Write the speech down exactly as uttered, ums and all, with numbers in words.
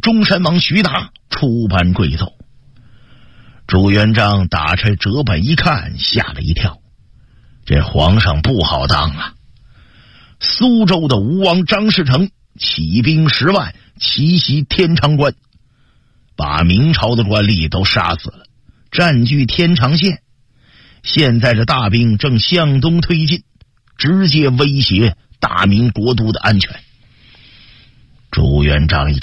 中山王徐达出班跪奏。朱元璋打开折本一看，吓了一跳，这皇上不好当啊！苏州的吴王张士诚起兵十万，奇袭天长关，把明朝的官吏都杀死了，占据天长县。现在这大兵正向东推进，直接威胁大明国都的安全。朱元璋一